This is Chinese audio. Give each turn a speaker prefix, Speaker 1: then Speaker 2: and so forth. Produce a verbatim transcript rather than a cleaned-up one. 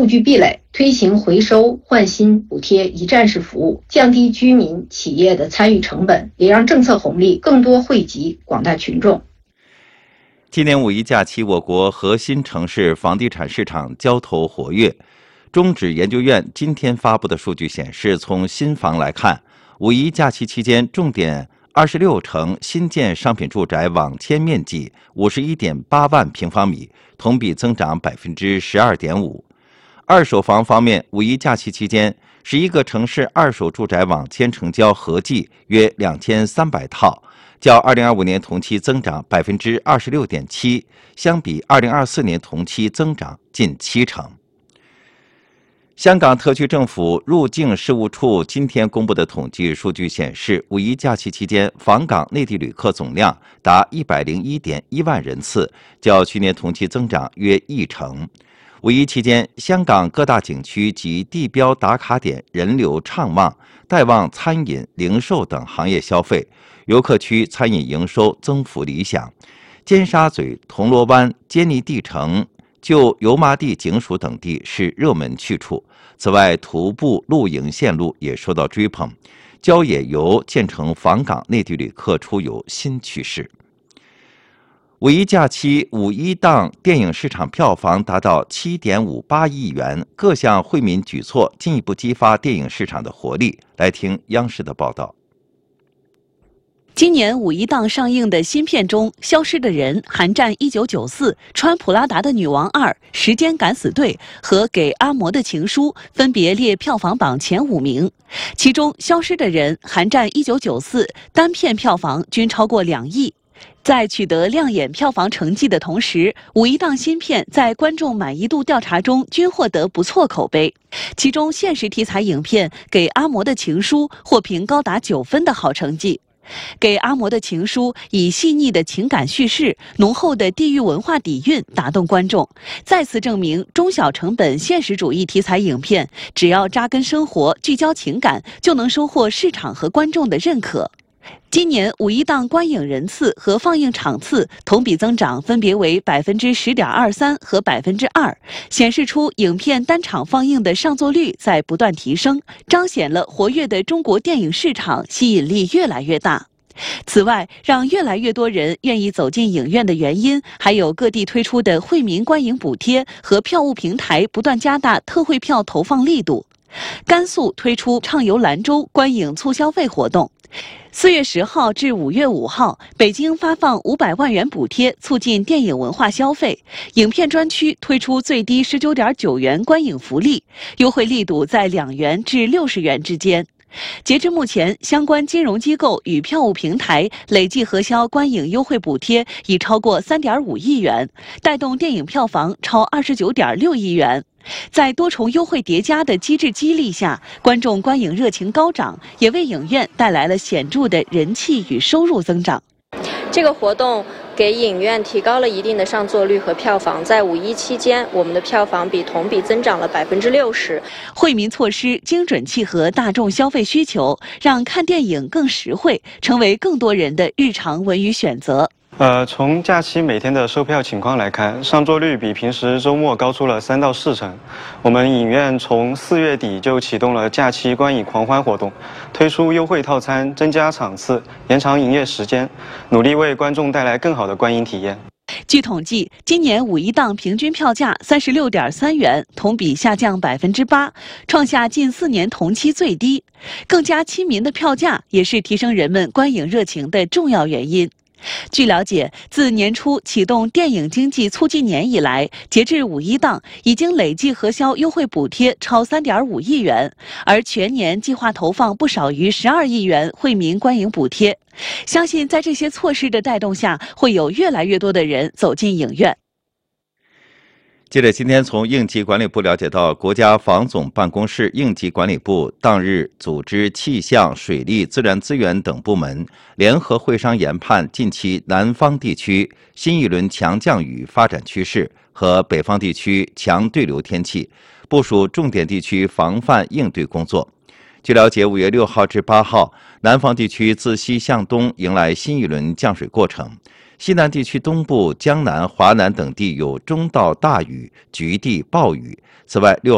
Speaker 1: 据壁垒，推行回收、换新、补贴一站式服务，降低居民、企业的参与成本，也让政策红利更多惠及广大群众。
Speaker 2: 今年五一假期，我国核心城市房地产市场交投活跃。中指研究院今天发布的数据显示，从新房来看，五一假期期间，重点二十六城新建商品住宅网签面积五十一点八万平方米，同比增长百分之十二点五。二手房方面，五一假期期间，十一个城市二手住宅网签成交合计约两千三百套。较二零二五年同期增长百分之二十六点七，相比二零二四年同期增长近七成。香港特区政府入境事务处今天公布的统计数据显示，五一假期期间访港内地旅客总量达一百零一点一万人次，较去年同期增长约一成。五一期间，香港各大景区及地标打卡点人流畅旺，带旺餐饮、零售等行业消费。游客区餐饮营收增幅理想，尖沙咀、铜锣湾、坚尼地城、旧油麻地警署等地是热门去处。此外，徒步露营线路也受到追捧，郊野游渐成访港内地旅客出游新趋势。五一假期五一档电影市场票房达到七点五八亿元，各项惠民举措进一步激发电影市场的活力。来听央视的报道。
Speaker 3: 今年五一档上映的新片中，《消失的人》、《寒战一九九四》、《穿普拉达的女王二》、《时间敢死队》和《给阿嬷的情书》分别列票房榜前五名。其中，《消失的人》、《寒战一九九四》单片票房均超过两亿。在取得亮眼票房成绩的同时，五一档新片在观众满意度调查中均获得不错口碑。其中，现实题材影片《给阿嬷的情书》获评高达九分的好成绩。给阿嬷的情书以细腻的情感叙事、浓厚的地域文化底蕴打动观众，再次证明中小成本现实主义题材影片只要扎根生活、聚焦情感，就能收获市场和观众的认可。今年五一档观影人次和放映场次同比增长分别为百分之十点二三和百分之二，显示出影片单场放映的上座率在不断提升，彰显了活跃的中国电影市场吸引力越来越大。此外，让越来越多人愿意走进影院的原因，还有各地推出的惠民观影补贴和票务平台不断加大特惠票投放力度。甘肃推出畅游兰州观影促消费活动。四月十号至五月五号，北京发放五百万元补贴，促进电影文化消费。影片专区推出最低十九点九元观影福利，优惠力度在两元至六十元之间。截至目前，相关金融机构与票务平台累计核销观影优惠补贴已超过三点五亿元，带动电影票房超二十九点六亿元。在多重优惠叠加的机制激励下，观众观影热情高涨，也为影院带来了显著的人气与收入增长。
Speaker 4: 这个活动给影院提高了一定的上座率和票房，在五一期间，我们的票房比同比增长了百分之六十。
Speaker 3: 惠民措施精准契合大众消费需求，让看电影更实惠，成为更多人的日常文娱选择。
Speaker 5: 呃，从假期每天的售票情况来看，上座率比平时周末高出了三到四成。我们影院从四月底就启动了假期观影狂欢活动，推出优惠套餐，增加场次，延长营业时间，努力为观众带来更好的观影体验。
Speaker 3: 据统计，今年五一档平均票价三十六点三元，同比下降百分之八，创下近四年同期最低。更加亲民的票价也是提升人们观影热情的重要原因。据了解，自年初启动电影经济促进年以来，截至五一档，已经累计核销优惠补贴超三点五亿元，而全年计划投放不少于十二亿元惠民观影补贴。相信在这些措施的带动下，会有越来越多的人走进影院。
Speaker 2: 记者今天从应急管理部了解到，国家防总办公室应急管理部当日组织气象、水利、自然资源等部门联合会商研判近期南方地区新一轮强降雨发展趋势和北方地区强对流天气，部署重点地区防范应对工作。据了解，五月六号至八号，南方地区自西向东迎来新一轮降水过程。西南地区东部、江南、华南等地有中到大雨，局地暴雨。此外，六